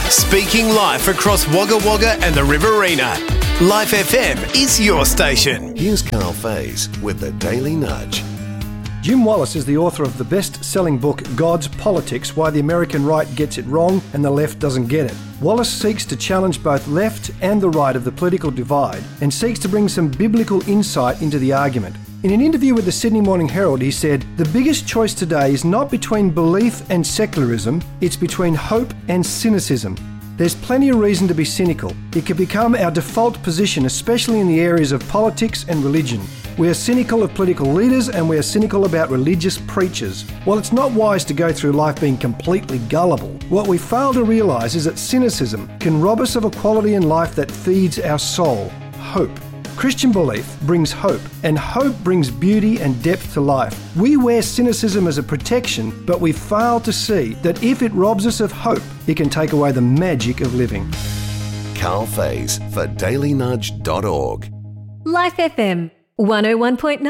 Speaking life across Wagga Wagga and the Riverina. Life FM is your station. Here's Carl Faze with the Daily Nudge. Jim Wallace is the author of the best-selling book God's Politics, Why the American Right Gets It Wrong and the Left Doesn't Get It. Wallace seeks to challenge both left and the right of the political divide and seeks to bring some biblical insight into the argument. In an interview with the Sydney Morning Herald, he said, "The biggest choice today is not between belief and secularism, it's between hope and cynicism. There's plenty of reason to be cynical. It can become our default position, especially in the areas of politics and religion. We are cynical of political leaders and we are cynical about religious preachers. While it's not wise to go through life being completely gullible, what we fail to realise is that cynicism can rob us of a quality in life that feeds our soul, hope. Christian belief brings hope, and hope brings beauty and depth to life. We wear cynicism as a protection, but we fail to see that if it robs us of hope, it can take away the magic of living." Carl Faze for dailynudge.org. Life FM 101.9